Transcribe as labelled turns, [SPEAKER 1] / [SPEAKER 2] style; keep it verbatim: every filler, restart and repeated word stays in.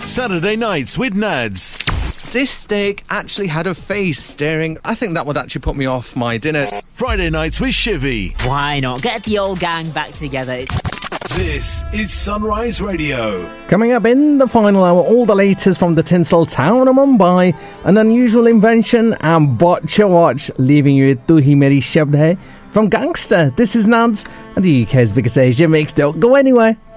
[SPEAKER 1] Saturday Nights with Nads.
[SPEAKER 2] This steak actually had a face staring. I think that would actually put me off my dinner.
[SPEAKER 1] Friday Nights with Shivy.
[SPEAKER 3] Why not? Get the old gang back together.
[SPEAKER 1] This is Sunrise Radio.
[SPEAKER 4] Coming up in the final hour, all the latest from the tinsel town of Mumbai, an unusual invention, and Botcha Watch, leaving you with Tu Hi Meri Shabd Hai from Gangster. This is Nads and the U K's biggest Asia mix. Don't go anywhere.